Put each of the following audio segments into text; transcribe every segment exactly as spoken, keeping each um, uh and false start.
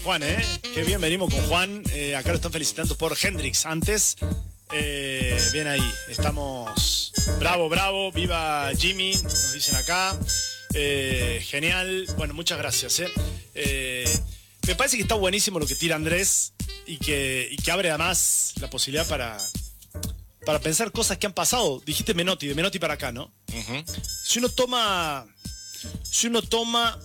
Juan, ¿eh? Qué bien venimos con Juan. Eh, acá lo están felicitando por Hendrix antes. Eh, bien ahí, estamos. Bravo, bravo, viva Jimmy, nos dicen acá. Eh, genial, bueno, muchas gracias. ¿eh? Eh, me parece que está buenísimo lo que tira Andrés y que, y que abre además la posibilidad para, para pensar cosas que han pasado. Dijiste Menotti, de Menotti para acá, ¿no? Uh-huh. Si uno toma. Si uno toma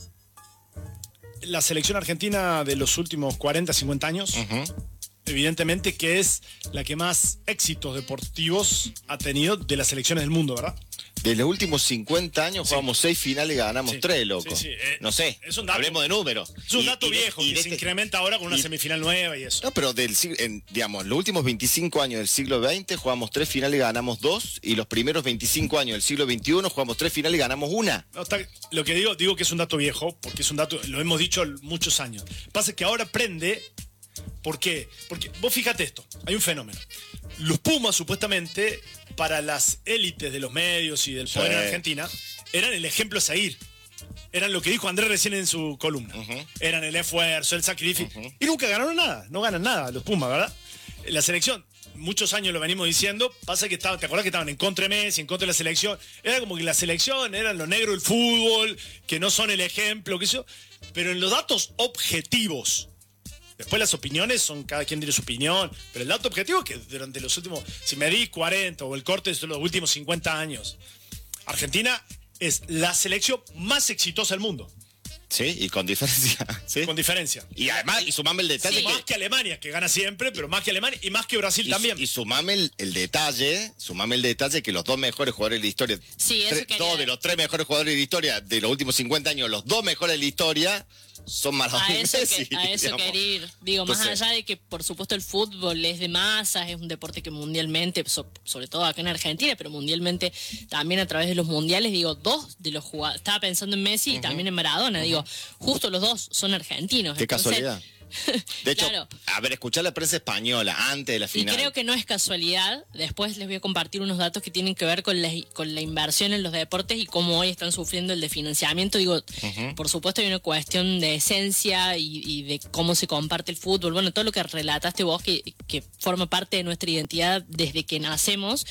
la selección argentina de los últimos cuarenta, cincuenta años, uh-huh. evidentemente que es la que más éxitos deportivos ha tenido de las selecciones del mundo, ¿verdad? De los últimos cincuenta años sí. jugamos seis finales y ganamos sí. tres, loco. Sí, sí. Eh, no sé, es un dato, hablemos de números. Es un y, dato y viejo de, que de se este, incrementa ahora con una y, semifinal nueva y eso. No, pero del en, digamos, los últimos veinticinco años del siglo veinte jugamos tres finales y ganamos dos, y los primeros veinticinco años del siglo veintiuno jugamos tres finales y ganamos una. No, está, lo que digo, digo que es un dato viejo, porque es un dato, lo hemos dicho muchos años. Pasa que ahora prende. ¿Por qué? Porque vos fíjate esto, hay un fenómeno. Los Pumas, supuestamente, para las élites de los medios y del poder sí. en Argentina, eran el ejemplo a seguir. Eran lo que dijo Andrés recién en su columna. Uh-huh. Eran el esfuerzo, el sacrificio. Uh-huh. Y nunca ganaron nada, no ganan nada los Pumas, ¿verdad? La selección, muchos años lo venimos diciendo, pasa que estaban, ¿te acuerdas que estaban en contra de Messi, en contra de la selección? Era como que la selección eran los negros del fútbol, que no son el ejemplo, qué sé yo. Pero en los datos objetivos, después las opiniones son, cada quien tiene su opinión, pero el dato objetivo es que durante los últimos, si me di cuarenta o el corte de los últimos cincuenta años, Argentina es la selección más exitosa del mundo. Sí, y con diferencia. ¿Sí? Con diferencia. Y además, y sumame el detalle. Sí. Que... Más que Alemania, que gana siempre, pero más que Alemania y más que Brasil y también. Su, y sumame el, el detalle, sumame el detalle que los dos mejores jugadores de la historia, sí, eso tres, dos de los tres mejores jugadores de la historia de los últimos cincuenta años, los dos mejores de la historia, son Maradona y Messi. Que, a eso digamos. quería ir. Digo, Entonces, más allá de que, por supuesto, el fútbol es de masas, es un deporte que mundialmente, so, sobre todo acá en Argentina, pero mundialmente también a través de los mundiales, digo, dos de los jugadores, estaba pensando en Messi uh-huh. y también en Maradona, uh-huh. digo, justo los dos son argentinos. Qué entonces, casualidad. De hecho, claro. a ver, escuchar la prensa española antes de la final. Y creo que no es casualidad. Después les voy a compartir unos datos que tienen que ver con la, con la inversión en los deportes y cómo hoy están sufriendo el desfinanciamiento. Digo, uh-huh. por supuesto hay una cuestión de esencia y, y de cómo se comparte el fútbol. Bueno, todo lo que relataste vos, que, que forma parte de nuestra identidad desde que nacemos.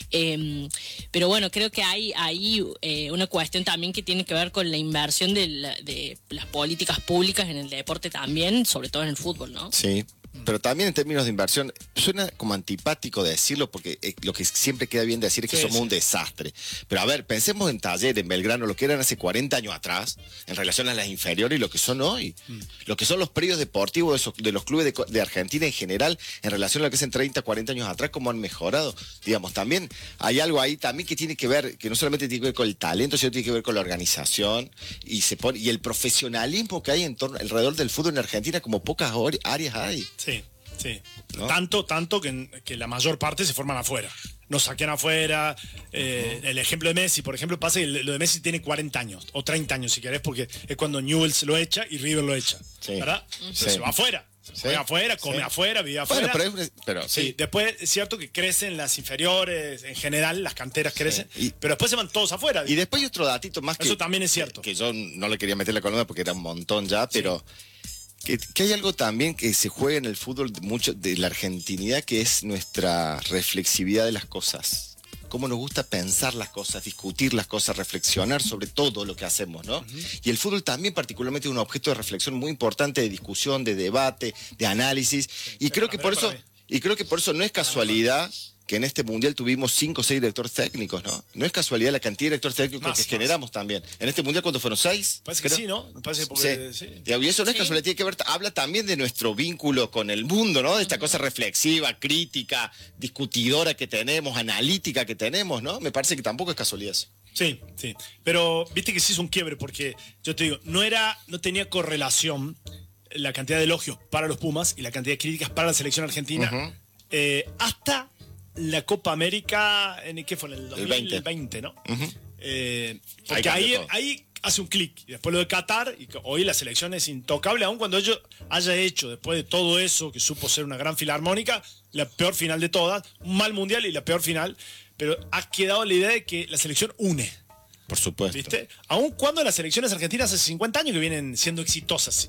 Eh, pero bueno, creo que hay ahí eh, una cuestión también que tiene que ver con la inversión de, la, de las políticas públicas en el deporte también, sobre todo todo en el fútbol, ¿no? Sí, pero también en términos de inversión, suena como antipático decirlo porque eh, lo que siempre queda bien decir es que sí, somos sí. un desastre. Pero a ver, pensemos en Talleres, en Belgrano, lo que eran hace cuarenta años atrás, en relación a las inferiores y lo que son hoy. Mm. Lo que son los predios deportivos de, esos, de los clubes de, de Argentina en general, en relación a lo que hacen treinta, cuarenta años atrás, cómo han mejorado. Digamos, también hay algo ahí también que tiene que ver, que no solamente tiene que ver con el talento, sino tiene que ver con la organización y, se pone, y el profesionalismo que hay en torno, alrededor del fútbol en Argentina, como pocas áreas hay. Sí, sí. ¿No? Tanto, tanto que, que la mayor parte se forman afuera. Nos saquean afuera. Eh, uh-huh. El ejemplo de Messi, por ejemplo, pasa que lo de Messi tiene cuarenta años, o treinta años si querés, porque es cuando Newell's lo echa y River lo echa. Sí. ¿Verdad? Uh-huh. Entonces sí. se va afuera. Se juega sí. afuera, come sí. afuera, vive afuera. Bueno, pero, pero sí. sí. Después es cierto que crecen las inferiores, en general, las canteras crecen, sí. y, pero después se van todos afuera. Y después hay otro datito más que... Eso también es cierto. Que, que yo no le quería meter la columna porque era un montón ya, pero... Sí. Que, que hay algo también que se juega en el fútbol de, mucho, de la argentinidad, que es nuestra reflexividad de las cosas. Cómo nos gusta pensar las cosas, discutir las cosas, reflexionar sobre todo lo que hacemos, ¿no? Uh-huh. Y el fútbol también particularmente es un objeto de reflexión muy importante, de discusión, de debate, de análisis. Y creo que por eso, y creo que por eso no es casualidad que en este mundial tuvimos cinco o seis directores técnicos, ¿no? No es casualidad la cantidad de directores técnicos más, que más. generamos también. En este mundial, ¿cuántos fueron? ¿Seis? Parece que sí, ¿no? Parece porque, sí. sí. Y eso no es sí. casualidad, tiene que ver, habla también de nuestro vínculo con el mundo, ¿no? De esta cosa reflexiva, crítica, discutidora que tenemos, analítica que tenemos, ¿no? Me parece que tampoco es casualidad eso. Sí, sí. Pero viste que sí es un quiebre, porque yo te digo, no era, no tenía correlación la cantidad de elogios para los Pumas y la cantidad de críticas para la selección argentina, uh-huh. eh, hasta la Copa América, ¿en qué fue? En el dos mil veinte, ¿no? Uh-huh. Eh, porque ahí, ahí, ahí hace un clic. Y después lo de Qatar, y hoy la selección es intocable, aun cuando ellos haya hecho, después de todo eso, que supo ser una gran filarmónica, la peor final de todas, un mal mundial y la peor final, pero ha quedado la idea de que la selección une. Por supuesto. ¿Viste? Aun cuando las selecciones argentinas hace cincuenta años que vienen siendo exitosas.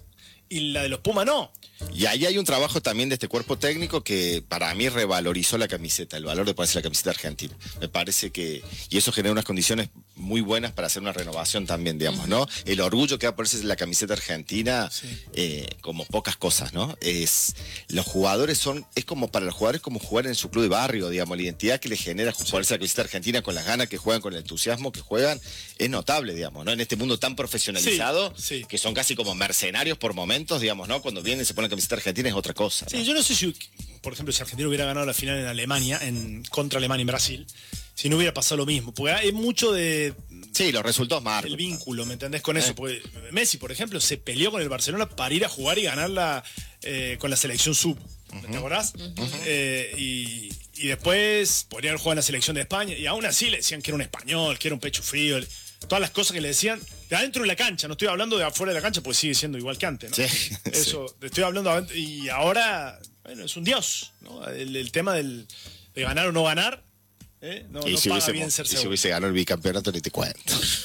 y la de los Pumas no. Y ahí hay un trabajo también de este cuerpo técnico que para mí revalorizó la camiseta, el valor de ponerse la camiseta argentina. Me parece que, y eso genera unas condiciones muy buenas para hacer una renovación también, digamos, ¿no? El orgullo que va a ponerse la camiseta argentina, sí. eh, como pocas cosas, ¿no? Es, los jugadores son, es como para los jugadores como jugar en su club de barrio, digamos, la identidad que les genera ponerse la camiseta argentina con las ganas que juegan, con el entusiasmo que juegan, es notable, digamos, ¿no? En este mundo tan profesionalizado, sí, sí. que son casi como mercenarios por momentos, digamos, ¿no? Cuando vienen y se ponen la camiseta argentina es otra cosa, ¿no? Sí, yo no sé si, por ejemplo, si Argentina hubiera ganado la final en Alemania, en contra Alemania en Brasil, si no hubiera pasado lo mismo, porque hay mucho de... Sí, los resultados marcan. El vínculo, ¿me entendés con eso? Eh. Porque Messi, por ejemplo, se peleó con el Barcelona para ir a jugar y ganarla eh, con la selección sub, uh-huh. ¿te acordás? Uh-huh. eh, y, y después podría haber jugado en la selección de España, y aún así le decían que era un español, que era un pecho frío, todas las cosas que le decían de adentro de la cancha, no estoy hablando de afuera de la cancha, pues sigue siendo igual que antes, ¿no? Sí, eso, sí. Estoy hablando adentro, y ahora, bueno, es un dios, ¿no? El, el tema del, de ganar o no ganar, ¿eh? no, y, no si paga hubiese, bien ser y segundo. si hubiese ganado el bicampeonato, ni te cuento.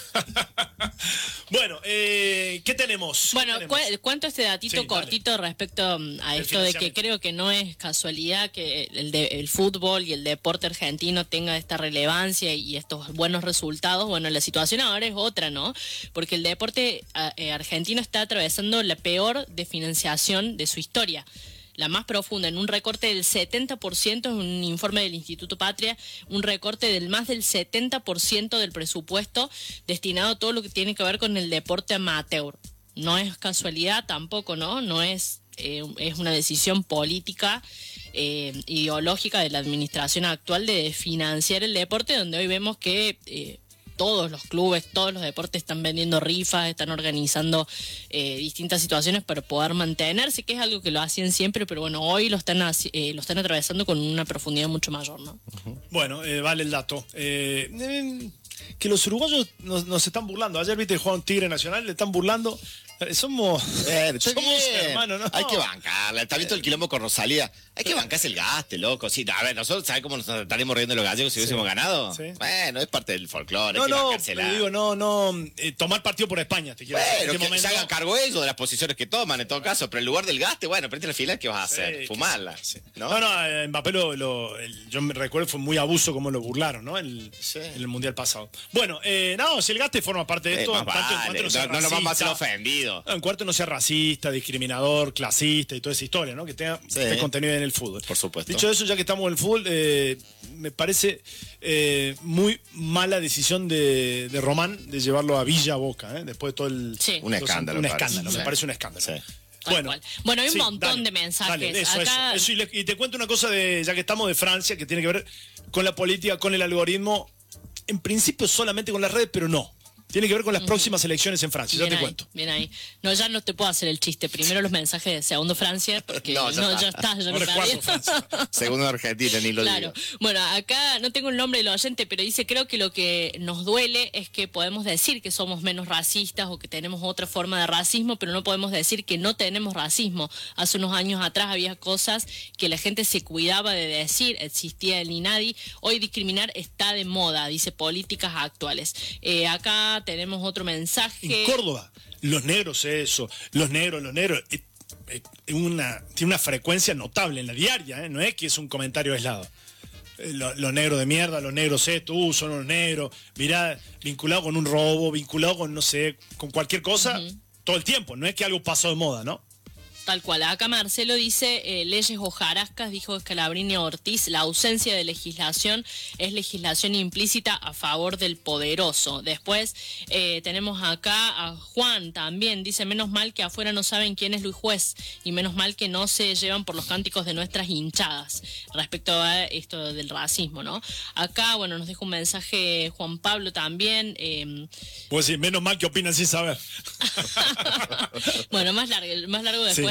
Bueno, eh, ¿qué tenemos? Bueno, ¿Qué tenemos? cu cuento este datito sí, cortito dale. respecto a esto de que creo que no es casualidad que el, de, el fútbol y el deporte argentino tenga esta relevancia y estos buenos resultados. Bueno, la situación ahora es otra, ¿no? Porque el deporte eh, argentino está atravesando la peor desfinanciación de su historia. La más profunda, en un recorte del setenta por ciento, en un informe del Instituto Patria, un recorte del más del setenta por ciento del presupuesto destinado a todo lo que tiene que ver con el deporte amateur. No es casualidad tampoco, ¿no? No es, eh, es una decisión política, eh, ideológica de la administración actual de financiar el deporte, donde hoy vemos que... Eh, todos los clubes, todos los deportes están vendiendo rifas, están organizando eh, distintas situaciones para poder mantenerse, que es algo que lo hacían siempre, pero bueno, hoy lo están, eh, lo están atravesando con una profundidad mucho mayor, ¿no? Uh-huh. Bueno, eh, vale el dato. Eh, eh, que los uruguayos nos, nos están burlando. Ayer viste el juego en Tigre Nacional, le están burlando. Somos, eh, somos hermanos, ¿no? Hay que bancarla. ¿Está visto el quilombo con Rosalía? Hay que bancarse el gaste, loco. Sí, a ver, nosotros, ¿sabes cómo nos estaríamos riendo los gallegos si sí. hubiésemos ganado? Sí. Bueno, es parte del folclore. No, hay que no, bancársela. Pero digo, no, no, eh, tomar partido por España, te quiero bueno, decir. que se hagan cargo ellos de las posiciones que toman, en todo caso. Pero en lugar del gaste, bueno, prende la fila, ¿qué vas a sí, hacer? Fumarla. Sí. ¿No? no, no, eh, Mbappé lo, lo el, yo me recuerdo, fue muy abuso como lo burlaron, ¿no? El, sí. En el Mundial pasado. Bueno, eh, no, si el gaste forma parte de esto, eh, en cuanto, vale. en cuanto no sea no, no nos vamos a hacer ofendidos. En cuarto no sea racista, discriminador, clasista y toda esa historia, ¿no? Que tenga sí. este contenido en el fútbol. Por supuesto. Dicho eso, ya que estamos en el fútbol, eh, me parece eh, muy mala decisión de, de Román de llevarlo a Villa Boca, ¿eh? Después de todo el... Sí. Un escándalo. Un escándalo, sí. me parece un escándalo. Sí. Bueno, bueno, hay un sí, montón dale, de mensajes. Dale, eso, Acá... eso, eso y, le, y te cuento una cosa, de ya que estamos de Francia, que tiene que ver con la política, con el algoritmo, en principio solamente con las redes, pero no. Tiene que ver con las uh-huh. próximas elecciones en Francia, bien ya te ahí, cuento. Bien ahí. No, ya no te puedo hacer el chiste. Primero los mensajes de segundo Francia, porque no, ya no, está, ya, está, ya no lo perdí. Segundo Argentina, ni lo claro. digo. Bueno, acá no tengo el nombre del oyente, pero dice, creo que lo que nos duele es que podemos decir que somos menos racistas o que tenemos otra forma de racismo, pero no podemos decir que no tenemos racismo. Hace unos años atrás había cosas que la gente se cuidaba de decir, existía el INADI. Hoy discriminar está de moda, dice políticas actuales. Eh, acá tenemos otro mensaje. En Córdoba, los negros eso, los negros, los negros, eh, eh, una, tiene una frecuencia notable en la diaria, ¿eh? No es que es un comentario aislado. Eh, los lo negros de mierda, los negros esto, uh, son los negros, mirá, vinculado con un robo, vinculado con, no sé, con cualquier cosa, uh-huh. todo el tiempo, no es que algo pasó de moda, ¿no? Tal cual. Acá Marcelo dice, eh, leyes hojarascas, dijo Scalabrini Ortiz, la ausencia de legislación es legislación implícita a favor del poderoso. Después eh, tenemos acá a Juan también, dice, menos mal que afuera no saben quién es Luis Juez y menos mal que no se llevan por los cánticos de nuestras hinchadas respecto a esto del racismo, ¿no? Acá, bueno, nos deja un mensaje Juan Pablo también. Eh, pues sí, menos mal que opinan sin saber. bueno, más largo, más largo después. Sí.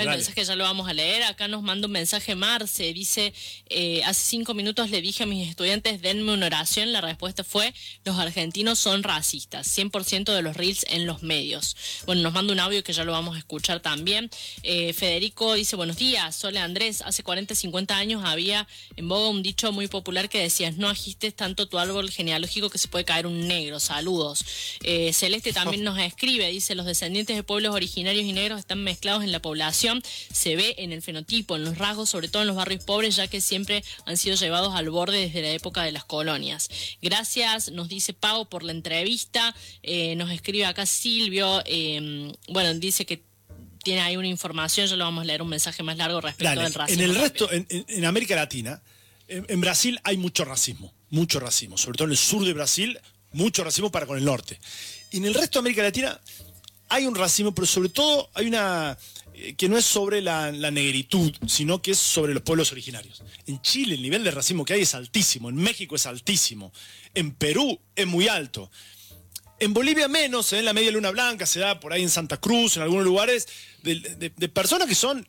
dale. mensaje ya lo vamos a leer. Acá nos manda un mensaje Marce, dice, eh, hace cinco minutos le dije a mis estudiantes, denme una oración. La respuesta fue, los argentinos son racistas, cien por ciento de los reels en los medios. Bueno, nos manda un audio que ya lo vamos a escuchar también. Eh, Federico dice, buenos días, Sole Andrés, hace cuarenta, cincuenta años había en boga un dicho muy popular que decía, no agistes tanto tu árbol genealógico que se puede caer un negro. Saludos. Eh, Celeste también nos escribe, dice, los descendientes de pueblos originarios y negros están mezclados en la población, se ve en el fenotipo, en los rasgos, sobre todo en los barrios pobres, ya que siempre han sido llevados al borde desde la época de las colonias. Gracias, nos dice Pau por la entrevista, eh, nos escribe acá Silvio, eh, bueno, dice que tiene ahí una información, ya lo vamos a leer un mensaje más largo respecto Dale, del racismo. en el resto, en, en América Latina, en, en Brasil hay mucho racismo, mucho racismo, sobre todo en el sur de Brasil, mucho racismo para con el norte. Y en el resto de América Latina hay un racismo, pero sobre todo hay una eh, que no es sobre la, la negritud, sino que es sobre los pueblos originarios. En Chile el nivel de racismo que hay es altísimo, en México es altísimo, en Perú es muy alto. En Bolivia menos, se ve en la media luna blanca, se da por ahí en Santa Cruz, en algunos lugares, de, de, de personas que son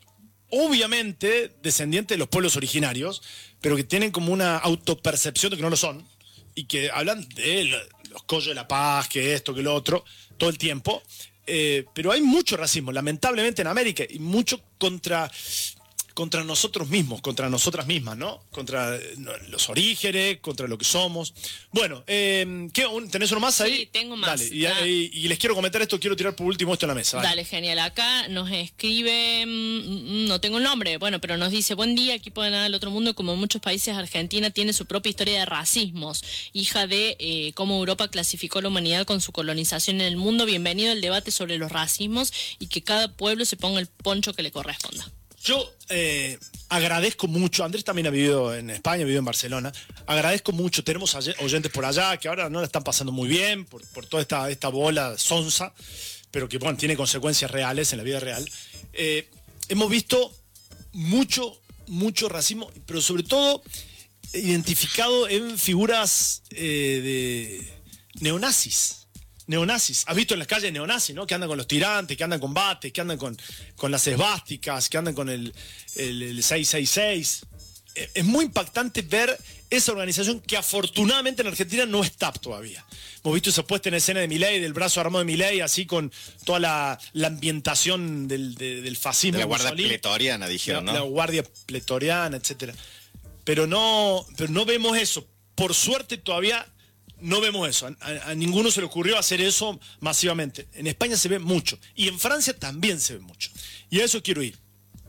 obviamente descendientes de los pueblos originarios, pero que tienen como una autopercepción de que no lo son, y que hablan de los collos de la paz, que esto, que lo otro, todo el tiempo. Eh, pero hay mucho racismo, lamentablemente en América, y mucho contra... contra nosotros mismos, contra nosotras mismas, ¿no? Contra eh, los orígenes, contra lo que somos. Bueno, eh, ¿qué, un, ¿tenés uno más ahí? Sí, tengo más. Dale, y, Ah. y- y les quiero comentar esto, quiero tirar por último esto en la mesa. Dale. Dale, genial. Acá nos escribe, mm, no tengo el nombre, bueno, pero nos dice, buen día, equipo de Nada del Otro Mundo, como en muchos países, Argentina tiene su propia historia de racismos, hija de eh, cómo Europa clasificó a la humanidad con su colonización en el mundo. Bienvenido al debate sobre los racismos y que cada pueblo se ponga el poncho que le corresponda. Yo eh, agradezco mucho, Andrés también ha vivido en España, ha vivido en Barcelona, agradezco mucho, tenemos oyentes por allá que ahora no la están pasando muy bien por, por toda esta, esta bola sonsa, pero que bueno, tiene consecuencias reales en la vida real. Eh, hemos visto mucho, mucho racismo, pero sobre todo identificado en figuras eh, de neonazis. Neonazis. Has visto en las calles neonazis, ¿no? Que andan con los tirantes, que andan con bates, que andan con, con las esvásticas, que andan con el, el, el seiscientos sesenta y seis. Es muy impactante ver esa organización que afortunadamente en Argentina no está todavía. Hemos visto esa puesta en escena de Milei, del brazo armado de Milei, así con toda la, la ambientación del, de, del fascismo. De la guardia Mussolini. pretoriana, dijeron, la, ¿no? la guardia pretoriana, etcétera. Pero no, pero no vemos eso. Por suerte todavía no vemos eso. A, a- a ninguno se le ocurrió hacer eso masivamente. En España se ve mucho. Y en Francia también se ve mucho. Y a eso quiero ir.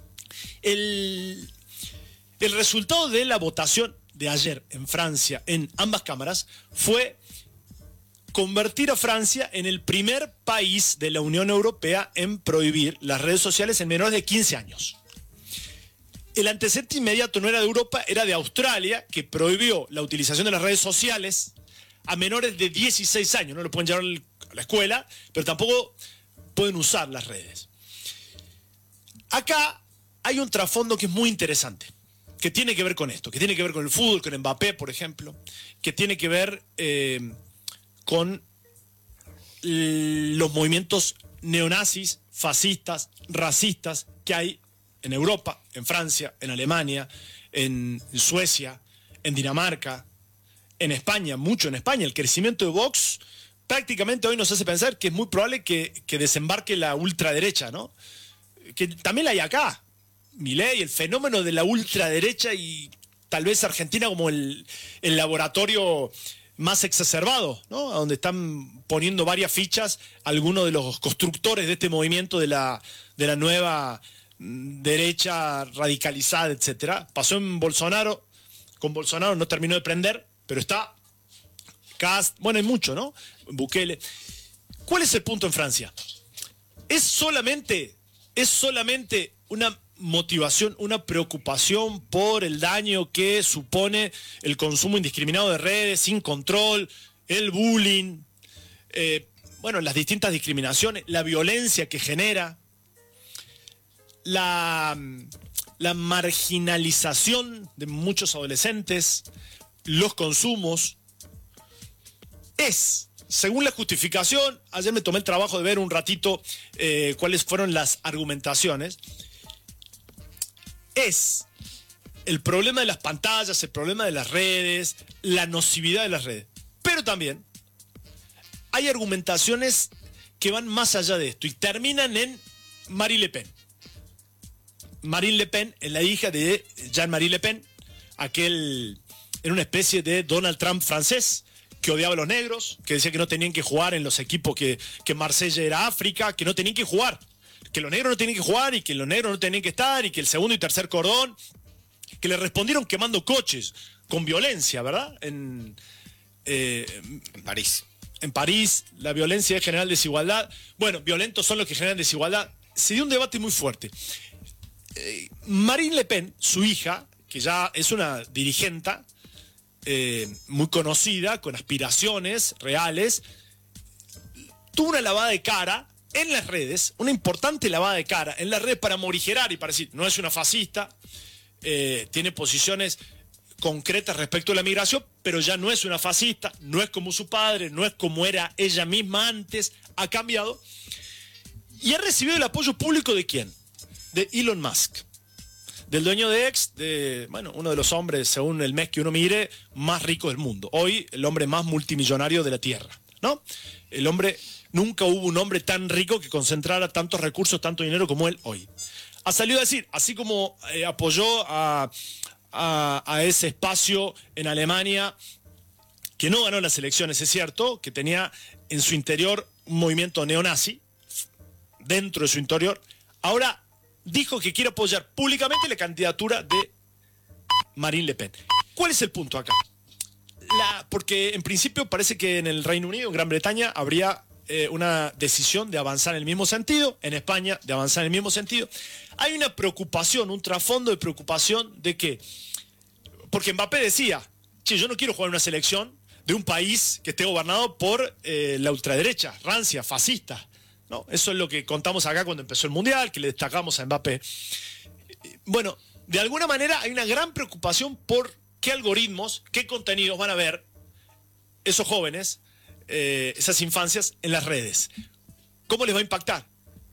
El, el resultado de la votación de ayer en Francia, en ambas cámaras, fue convertir a Francia en el primer país de la Unión Europea en prohibir las redes sociales en menores de quince años. El antecedente inmediato no era de Europa, era de Australia, que prohibió la utilización de las redes sociales a menores de dieciséis años. No lo pueden llevar a la escuela, pero tampoco pueden usar las redes. Acá hay un trasfondo que es muy interesante, que tiene que ver con esto, que tiene que ver con el fútbol, con Mbappé, por ejemplo, que tiene que ver eh, con los movimientos neonazis, fascistas, racistas que hay en Europa, en Francia, en Alemania, en Suecia, en Dinamarca, en España, mucho en España. El crecimiento de Vox prácticamente hoy nos hace pensar que es muy probable que, que desembarque la ultraderecha, ¿no? Que también la hay acá. Milei, el fenómeno de la ultraderecha y tal vez Argentina como el, el laboratorio más exacerbado, ¿no? A donde están poniendo varias fichas algunos de los constructores de este movimiento de la, de la nueva mm, derecha radicalizada, etcétera. Pasó en Bolsonaro, con Bolsonaro no terminó de prender, pero está Cast, bueno, hay mucho, ¿no? Bukele. ¿Cuál es el punto en Francia? Es solamente, es solamente una motivación, una preocupación por el daño que supone el consumo indiscriminado de redes, sin control, el bullying, eh, bueno, las distintas discriminaciones, la violencia que genera, la, la marginalización de muchos adolescentes, los consumos. Es, según la justificación, ayer me tomé el trabajo de ver un ratito eh, cuáles fueron las argumentaciones, es el problema de las pantallas, el problema de las redes, la nocividad de las redes. Pero también hay argumentaciones que van más allá de esto y terminan en Marine Le Pen. Marine Le Pen es la hija de Jean-Marie Le Pen, aquel, era una especie de Donald Trump francés, que odiaba a los negros, que decía que no tenían que jugar en los equipos, que, que Marsella era África, que no tenían que jugar, que los negros no tenían que jugar y que los negros no tenían que estar y que el segundo y tercer cordón, que le respondieron quemando coches con violencia, ¿verdad? En, eh, en París. En París, la violencia es general desigualdad. Bueno, violentos son los que generan desigualdad. Se dio un debate muy fuerte. Eh, Marine Le Pen, su hija, que ya es una dirigenta, Eh, muy conocida, con aspiraciones reales, tuvo una lavada de cara en las redes, una importante lavada de cara en las redes para morigerar y para decir, no es una fascista, eh, tiene posiciones concretas respecto a la migración, pero ya no es una fascista, no es como su padre, no es como era ella misma antes, ha cambiado. Y ha recibido el apoyo público ¿de quién? De Elon Musk. Del dueño de X, de, bueno, uno de los hombres, según el mes que uno mire, más rico del mundo. Hoy, el hombre más multimillonario de la Tierra, ¿no? El hombre, nunca hubo un hombre tan rico que concentrara tantos recursos, tanto dinero como él hoy. Ha salido a decir, así como eh, apoyó a, a, a ese espacio en Alemania, que no ganó las elecciones, es cierto, que tenía en su interior un movimiento neonazi, dentro de su interior, ahora dijo que quiere apoyar públicamente la candidatura de Marine Le Pen. ¿Cuál es el punto acá? La, porque en principio parece que en el Reino Unido, en Gran Bretaña, habría eh, una decisión de avanzar en el mismo sentido, en España de avanzar en el mismo sentido. Hay una preocupación, un trasfondo de preocupación de que, porque Mbappé decía, che, yo no quiero jugar en una selección de un país que esté gobernado por eh, la ultraderecha, rancia, fascista. ¿No? Eso es lo que contamos acá cuando empezó el Mundial, que le destacamos a Mbappé. Bueno, de alguna manera hay una gran preocupación por qué algoritmos, qué contenidos van a ver esos jóvenes, eh, esas infancias en las redes. ¿Cómo les va a impactar?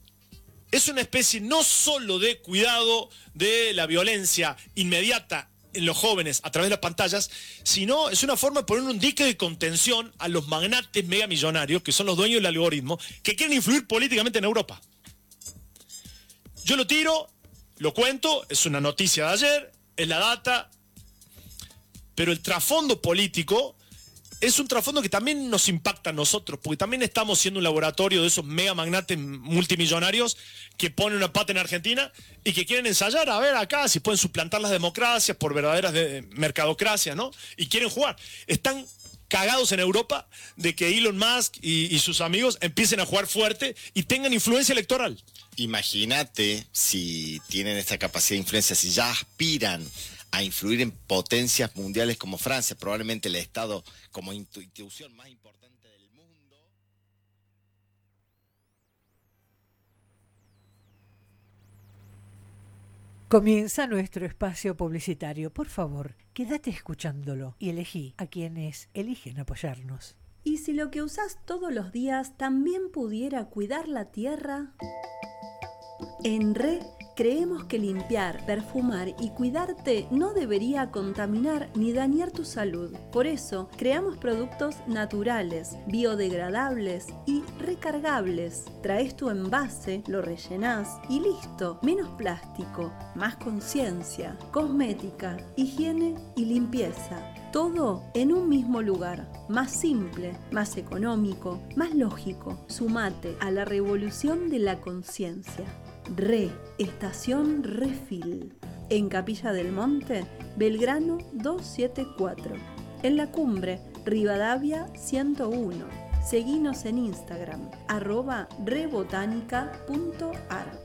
Es una especie no solo de cuidado de la violencia inmediata en los jóvenes a través de las pantallas, sino es una forma de poner un dique de contención a los magnates megamillonarios, que son los dueños del algoritmo, que quieren influir políticamente en Europa. Yo lo tiro, lo cuento, es una noticia de ayer, es la data, pero el trasfondo político es un trasfondo que también nos impacta a nosotros, porque también estamos siendo un laboratorio de esos mega magnates multimillonarios que ponen una pata en Argentina y que quieren ensayar a ver acá si pueden suplantar las democracias por verdaderas de mercadocracias, ¿no? Y quieren jugar. Están cagados en Europa de que Elon Musk y, y sus amigos empiecen a jugar fuerte y tengan influencia electoral. Imagínate si tienen esta capacidad de influencia, si ya aspiran a influir en potencias mundiales como Francia, probablemente el Estado como institución más importante del mundo. Comienza nuestro espacio publicitario. Por favor, quédate escuchándolo y elegí a quienes eligen apoyarnos. ¿Y si lo que usás todos los días también pudiera cuidar la tierra? En R E creemos que limpiar, perfumar y cuidarte no debería contaminar ni dañar tu salud. Por eso, creamos productos naturales, biodegradables y recargables. Traes tu envase, lo rellenás y listo. Menos plástico, más conciencia, cosmética, higiene y limpieza. Todo en un mismo lugar. Más simple, más económico, más lógico. Sumate a la revolución de la conciencia. Re, Estación Refil, en Capilla del Monte, Belgrano doscientos setenta y cuatro, en la Cumbre, Rivadavia ciento uno. Seguinos en Instagram, arroba rebotánica punto ar.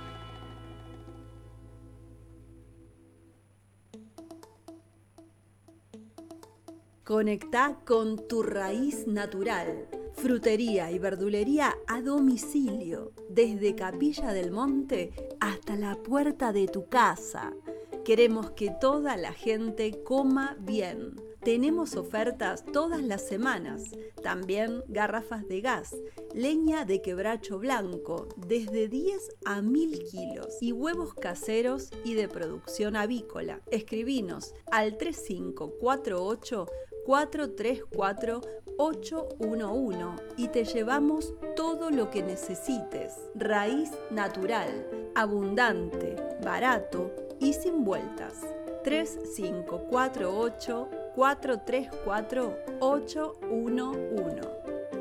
Conectá con tu raíz natural. Frutería y verdulería a domicilio, desde Capilla del Monte hasta la puerta de tu casa. Queremos que toda la gente coma bien. Tenemos ofertas todas las semanas. También garrafas de gas, leña de quebracho blanco, desde diez a mil kilos, y huevos caseros y de producción avícola. Escribinos al tres cinco cuatro ocho, cuatro tres cuatro, ocho uno uno y te llevamos todo lo que necesites. Raíz natural, abundante, barato y sin vueltas. tres cinco cuatro ocho, cuatro tres cuatro, ocho uno uno.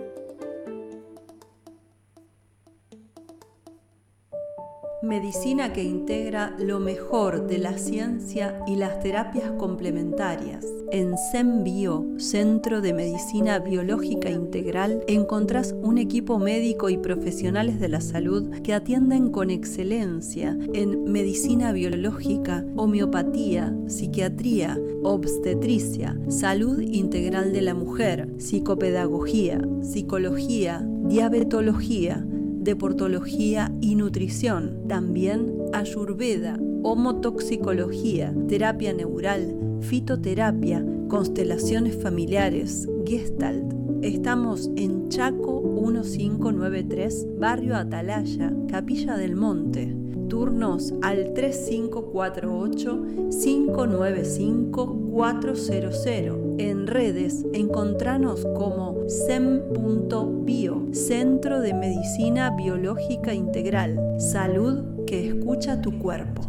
Medicina que integra lo mejor de la ciencia y las terapias complementarias. En CEMBio, Centro de Medicina Biológica Integral, encontrás un equipo médico y profesionales de la salud que atienden con excelencia en medicina biológica, homeopatía, psiquiatría, obstetricia, salud integral de la mujer, psicopedagogía, psicología, diabetología, deportología y nutrición, también ayurveda, homotoxicología, terapia neural, fitoterapia, constelaciones familiares, Gestalt. Estamos en Chaco quince noventa y tres, Barrio Atalaya, Capilla del Monte. Turnos al tres cinco cuatro ocho, cinco nueve cinco, cuatro cero cero. En redes, encontranos como cem punto bio, Centro de Medicina Biológica Integral. Salud que escucha tu cuerpo.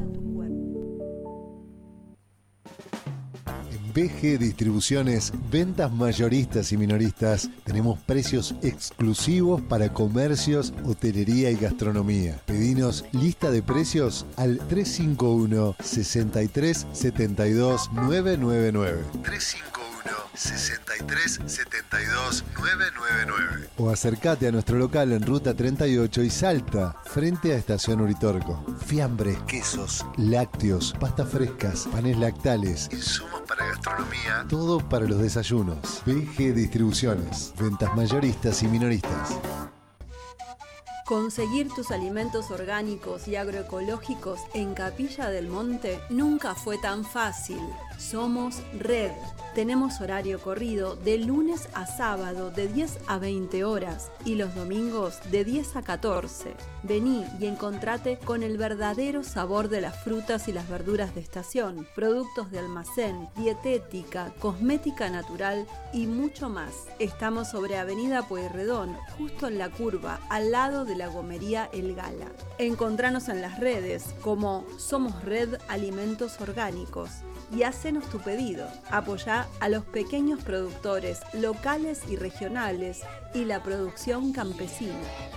B G Distribuciones, ventas mayoristas y minoristas. Tenemos precios exclusivos para comercios, hotelería y gastronomía. Pedinos lista de precios al tres cinco uno, sesenta y tres, setenta y dos, novecientos noventa y nueve. tres cinco uno, sesenta y tres, setenta y dos, novecientos noventa y nueve. O acércate a nuestro local en Ruta treinta y ocho y Salta, frente a Estación Uritorco. Fiambres, quesos, lácteos, pastas frescas, panes lactales, insumos para gastronomía, todo para los desayunos. B G Distribuciones, ventas mayoristas y minoristas. Conseguir tus alimentos orgánicos y agroecológicos en Capilla del Monte nunca fue tan fácil. Somos Red. Tenemos horario corrido de lunes a sábado de diez a veinte horas y los domingos de diez a catorce. Vení y encontrate con el verdadero sabor de las frutas y las verduras de estación, productos de almacén, dietética, cosmética natural y mucho más. Estamos sobre Avenida Pueyrredón, justo en la curva, al lado de la gomería El Gala. Encontranos en las redes como Somos Red Alimentos Orgánicos y hacenos tu pedido. Apoyá a los pequeños productores locales y regionales y la producción campesina.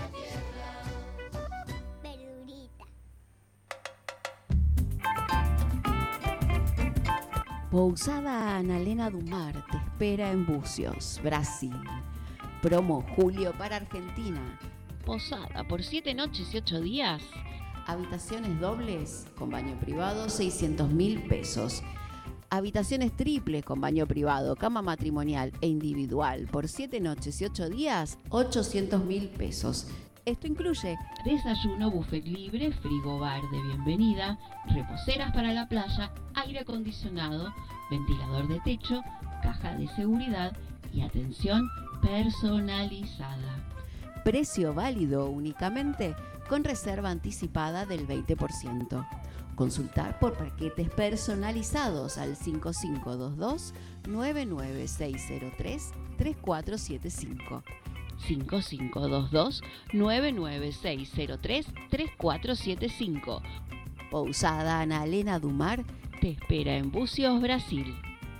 Pousada Analena Dumar te espera en Bucios, Brasil. Promo Julio para Argentina. Posada por siete noches y ocho días. Habitaciones dobles con baño privado, seiscientos mil pesos. Habitaciones triples con baño privado, cama matrimonial e individual por siete noches y ocho días, ochocientos mil pesos. Esto incluye desayuno, buffet libre, frigobar de bienvenida, reposeras para la playa, aire acondicionado, ventilador de techo, caja de seguridad y atención personalizada. Precio válido únicamente con reserva anticipada del veinte por ciento. Consultar por paquetes personalizados al cinco cinco dos dos, nueve nueve seis cero tres, tres cuatro siete cinco. cinco cinco dos dos, nueve nueve seis cero tres, tres cuatro siete cinco. Pousada Analena Dumar te espera en Bucios, Brasil.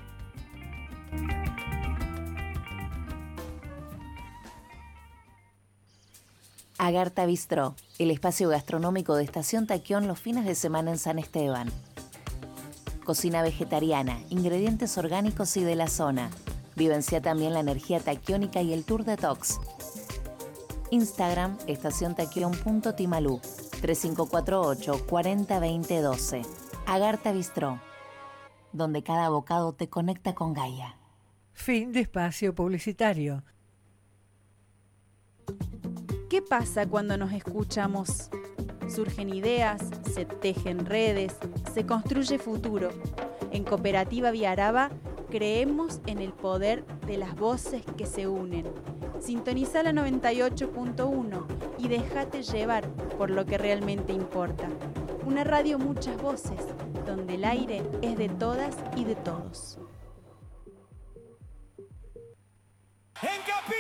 Agartha Bistró, el espacio gastronómico de Estación Taquión los fines de semana en San Esteban. Cocina vegetariana, ingredientes orgánicos y de la zona. Vivencia también la energía taquiónica y el tour detox. Instagram, estación taquión punto timalú, tres cinco cuatro ocho, cuatro cero dos cero uno dos. Agartha Bistró, donde cada bocado te conecta con Gaia. Fin de espacio publicitario. ¿Qué pasa cuando nos escuchamos? Surgen ideas, se tejen redes, se construye futuro. En Cooperativa Viaraba creemos en el poder de las voces que se unen. Sintoniza la noventa y ocho punto uno y déjate llevar por lo que realmente importa. Una radio muchas voces, donde el aire es de todas y de todos. En Capi-